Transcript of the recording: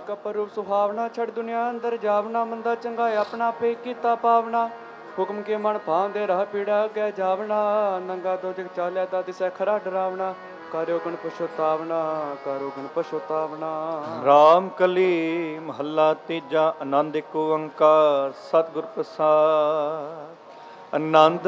ਕਪਰ ਰੂਪ ਸੁਹਾਵਣਾ, ਛੜ ਦੁਨੀਆ ਅੰਦਰ ਜਾਵਣਾ, ਮੰਦਾ ਚੰਗਾ ਆਪਣਾ ਆਪੇ ਕੀਤਾ ਪਾਵਣਾ। ਹੁਕਮ ਕੇ ਮਨ ਭਾਵਦੇ ਰਾਹ ਪੀੜਾ ਅੱਗੇ ਜਾਵਣਾ, ਨੰਗਾ ਦੋ ਜਗ ਚਾਲਿਆ ਦਾ ਦਿਸੈ ਖਰਾ ਡਰਾਵਣਾ। ਕਰੋ ਗੁਣ ਪਛੁਤਾਵਣਾ, ਕਰੋ ਗੁਣ ਪਛੁਤਾਵਣਾ। ਰਾਮ ਕਲੀ ਮਹੱਲਾ ਤੀਜਾ। ਆਨੰਦ ਏਕ ਓੰਕਾਰ ਸਤਿਗੁਰ ਪ੍ਰਸਾਦਿ। ਆਨੰਦ